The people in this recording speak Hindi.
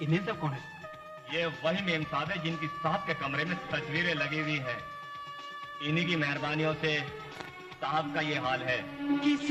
इन्हें सब कौन है? ये वही मेम साहब है जिनकी साहब के कमरे में तस्वीरें लगी हुई है। इन्हीं की मेहरबानियों से साहब का ये हाल है।